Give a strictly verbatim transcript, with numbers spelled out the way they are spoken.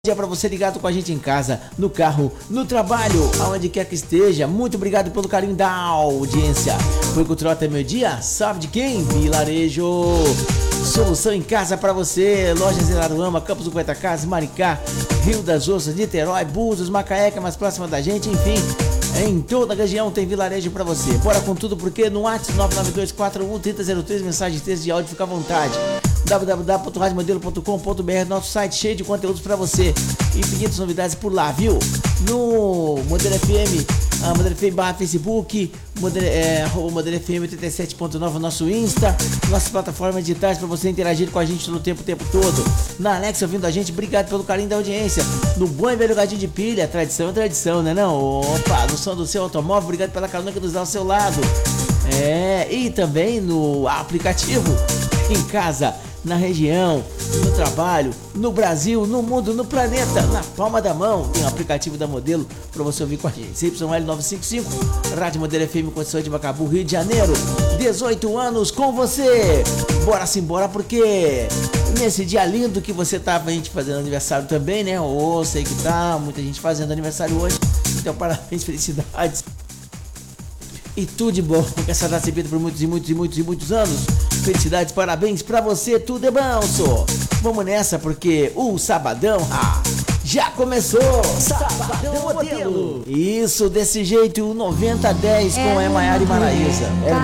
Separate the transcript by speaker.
Speaker 1: Dia para você ligado com a gente em casa, no carro, no trabalho, aonde quer que esteja. Muito obrigado pelo carinho da audiência. Foi Cultural até meu dia, sabe de quem? Vilarejo. Solução em casa para você. Lojas em Araruama, Campos do Goitacazes, Maricá, Rio das Ostras, Niterói, Búzios, Macaé, que é mais próxima da gente, enfim. Em toda a região tem vilarejo para você. Bora com tudo porque no WhatsApp nove nove dois quatro um três zero zero três, mensagem de texto de áudio, fica à vontade. w w w ponto rádio modelo ponto com ponto b r, nosso site cheio de conteúdos para você. Infinitas novidades por lá, viu? No Modelo F M, a Modelo F M barra Facebook, Modelo, é, Modelo F M oitenta e sete ponto nove, nosso Insta, nossas plataformas digitais para você interagir com a gente no tempo, o tempo todo. Na Alexa ouvindo a gente, obrigado pelo carinho da audiência. No Bom e Velho Gadinho de Pilha, tradição é tradição, né não? Opa, no som do seu automóvel, obrigado pela carona que nos dá ao seu lado. É, e também no aplicativo, em casa, na região, no trabalho, no Brasil, no mundo, no planeta, na palma da mão. Tem o aplicativo da Modelo para você ouvir com a gente. C Y L novecentos e cinquenta e cinco, Rádio Modelo F M, Condições de Macabu, Rio de Janeiro. dezoito anos com você. Bora simbora porque nesse dia lindo que você tá, a gente fazendo aniversário também, né? Ô, oh, sei que tá, muita gente fazendo aniversário hoje. Então parabéns, felicidades. E tudo de bom, com essa data recebida por muitos e muitos e muitos e muitos anos. Felicidades, parabéns pra você, tudo é bom, só. Vamos nessa porque o Sabadão ah, já começou. Sabadão Modelo. Isso, desse jeito, o noventa a dez com a Maiara e Maraísa. É